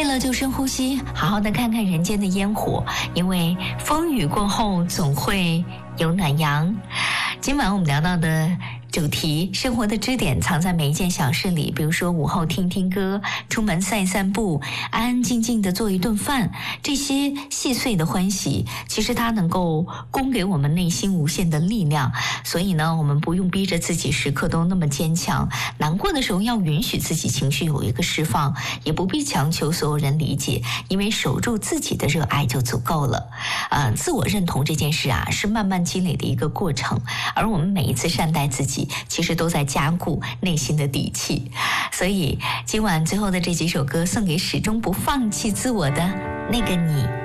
了就深呼吸，好好的看看人间的烟火，因为风雨过后总会有暖阳。今晚我们聊到的主题，生活的支点藏在每一件小事里，比如说午后听听歌，出门散一散步，安安静静的做一顿饭，这些细碎的欢喜，其实它能够供给我们内心无限的力量。所以呢，我们不用逼着自己时刻都那么坚强，难过的时候要允许自己情绪有一个释放，也不必强求所有人理解，因为守住自己的热爱就足够了。自我认同这件事啊，是慢慢积累的一个过程，而我们每一次善待自己，其实都在加固内心的底气。所以今晚最后的这几首歌送给始终不放弃自我的那个你。